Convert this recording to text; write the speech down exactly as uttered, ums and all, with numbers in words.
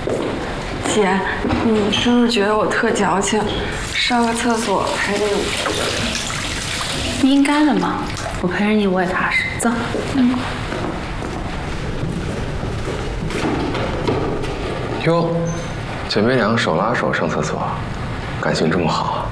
姐，你是不是觉得我特矫情？上个厕所还得你应该的嘛，我陪着你我也踏实。走。嗯。 哟，姐妹俩手拉手上厕所，感情这么好啊？